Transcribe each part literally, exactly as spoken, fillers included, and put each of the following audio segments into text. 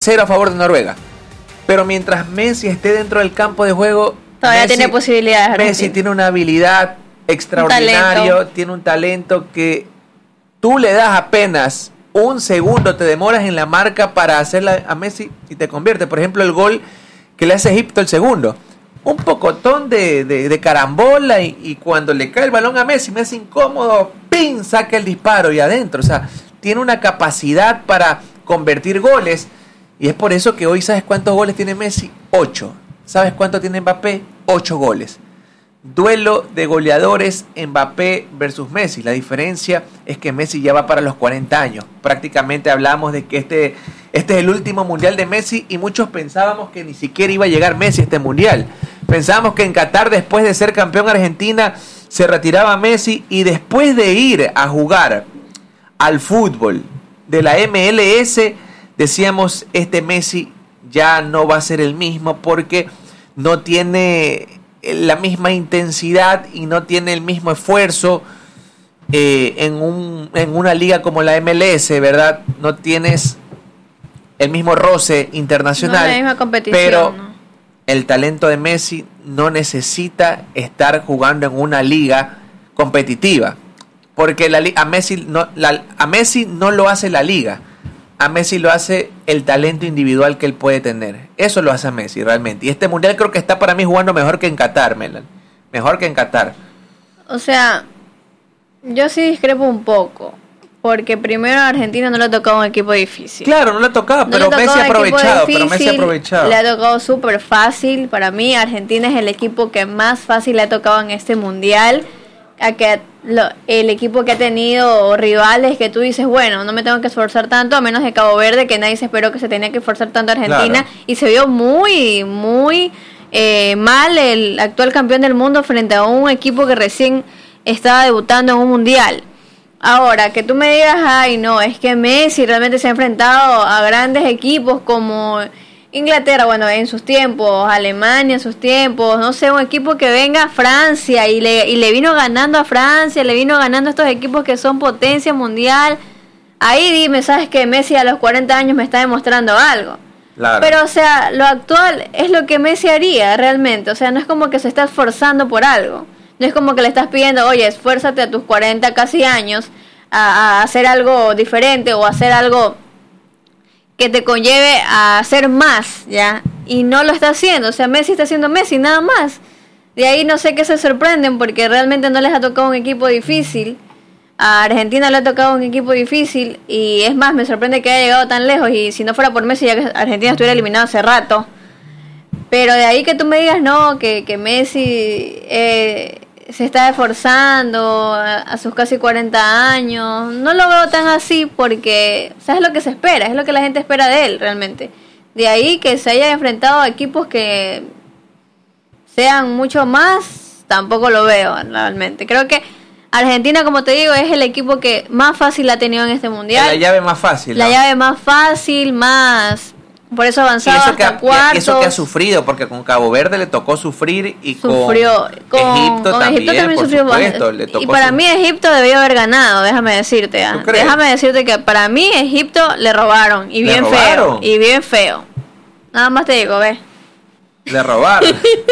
cero a favor de Noruega. Pero mientras Messi esté dentro del campo de juego, todavía Messi, tiene posibilidades. Messi Argentina. tiene una habilidad extraordinaria, tiene un talento que tú le das apenas un segundo, te demoras en la marca para hacerla a Messi y te convierte. Por ejemplo, el gol que le hace Egipto el segundo. Un pocotón de, de, de carambola y, y cuando le cae el balón a Messi, Messi incómodo, ¡pin!, saca el disparo y adentro. O sea, tiene una capacidad para convertir goles y es por eso que hoy, ¿sabes cuántos goles tiene Messi? Ocho. ¿Sabes cuánto tiene Mbappé? Ocho goles. Duelo de goleadores Mbappé versus Messi. La diferencia es que Messi ya va para los cuarenta años. Prácticamente hablamos de que este, este es el último mundial de Messi y muchos pensábamos que ni siquiera iba a llegar Messi a este mundial. Pensábamos que en Qatar, después de ser campeón Argentina, se retiraba Messi y después de ir a jugar al fútbol de la M L S, decíamos, este Messi ya no va a ser el mismo porque no tiene la misma intensidad y no tiene el mismo esfuerzo eh, en, un, en una liga como la M L S, ¿verdad? No tienes el mismo roce internacional, no la misma competición, pero ¿no? El talento de Messi no necesita estar jugando en una liga competitiva, porque la, a, Messi no, la, a Messi no lo hace la liga, a Messi lo hace el talento individual que él puede tener. Eso lo hace a Messi realmente. Y este mundial creo que está para mí jugando mejor que en Qatar, Melan. Mejor que en Qatar. O sea, yo sí discrepo un poco. Porque primero a Argentina no le ha tocado un equipo difícil. Claro, no le ha tocado, no pero le Messi ha aprovechado. Difícil, pero Messi ha aprovechado. Le ha tocado súper fácil. Para mí, Argentina es el equipo que más fácil le ha tocado en este mundial. A que lo, el equipo que ha tenido rivales que tú dices, bueno, no me tengo que esforzar tanto, a menos de Cabo Verde, que nadie se esperó que se tenía que esforzar tanto Argentina, claro. Y se vio muy, muy eh, mal el actual campeón del mundo frente a un equipo que recién estaba debutando en un mundial. Ahora, que tú me digas, ay no, es que Messi realmente se ha enfrentado a grandes equipos como Inglaterra, bueno, en sus tiempos, Alemania en sus tiempos, no sé, un equipo que venga a Francia y le, y le vino ganando a Francia, le vino ganando a estos equipos que son potencia mundial. Ahí dime, ¿sabes que Messi a los cuarenta años me está demostrando algo? Claro. Pero, o sea, lo actual es lo que Messi haría realmente, o sea, no es como que se está esforzando por algo. No es como que le estás pidiendo, oye, esfuérzate a tus cuarenta casi años a, a hacer algo diferente o hacer algo que te conlleve a hacer más, ¿ya? Y no lo está haciendo, o sea, Messi está haciendo Messi, nada más. De ahí no sé qué se sorprenden porque realmente no les ha tocado un equipo difícil. A Argentina le ha tocado un equipo difícil y es más, me sorprende que haya llegado tan lejos y si no fuera por Messi ya que Argentina estuviera eliminado hace rato. Pero de ahí que tú me digas, no, que, que Messi eh, se está esforzando a, a sus casi cuarenta años, no lo veo tan así porque, ¿sabes lo que se espera? Es lo que la gente espera de él realmente. De ahí que se haya enfrentado a equipos que sean mucho más, tampoco lo veo realmente. Creo que Argentina, como te digo, es el equipo que más fácil ha tenido en este mundial. La llave más fácil. La ¿no? llave más fácil, más... Por eso avanzaba y eso hasta que, cuartos. Eso que ha sufrido, porque con Cabo Verde le tocó sufrir y sufrió, con, con Egipto con también, Egipto también por sufrió supuesto. Le tocó y para su... mí Egipto debió haber ganado, déjame decirte. ¿eh? Déjame decirte que para mí Egipto le robaron. Y ¿Le bien robaron? feo. Y bien feo. Nada más te digo, ve. Le robaron.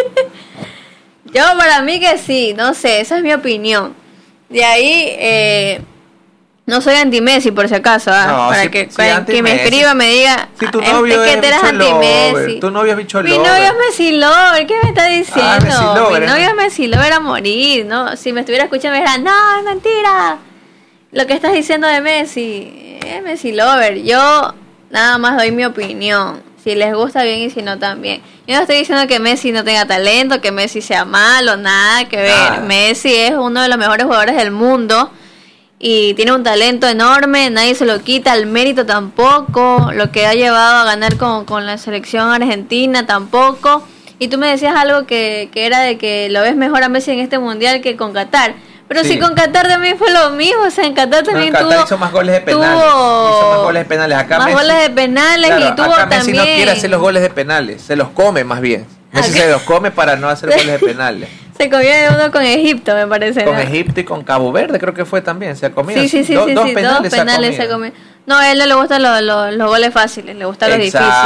Yo para mí que sí, no sé, esa es mi opinión. De ahí... Eh, no soy anti-Messi, por si acaso, ¿eh? no, para si, que, si para que me escriba, me diga si tu novio es es que tú eres anti-Messi. Tu novio es bicho Mi novio es Messi Lover, ¿qué me está diciendo? Ah, Messi Lover, Mi ¿eh? novio es Messi Lover a morir, ¿no? Si me estuviera escuchando me dirán, no, es mentira. Lo que estás diciendo de Messi, es Messi Lover. Yo nada más doy mi opinión. Si les gusta bien y si no también. Yo no estoy diciendo que Messi no tenga talento, que Messi sea malo, nada que ver. Nada. Messi es uno de los mejores jugadores del mundo. Y tiene un talento enorme, nadie se lo quita, el mérito tampoco, lo que ha llevado a ganar con, con la selección argentina tampoco. Y tú me decías algo que, que era de que lo ves mejor a Messi en este mundial que con Qatar. Pero sí. Si con Qatar también fue lo mismo, o sea, en Qatar también no, en Qatar tuvo... hizo más goles de penales, tuvo hizo más goles de penales. Acá más Messi, goles de penales claro, y tuvo acá también... Messi no quiere hacer los goles de penales, se los come más bien. Messi Acá... se los come para no hacer goles de penales. Se comió uno con Egipto, me parece. Con ¿no? Egipto y con Cabo Verde creo que fue también. Se ha comido. Sí, sí, sí, Do, sí, dos sí, penales, dos penales se ha se comió. No, a él no le gustan los, los, los goles fáciles, le gustan los Exacto. difíciles.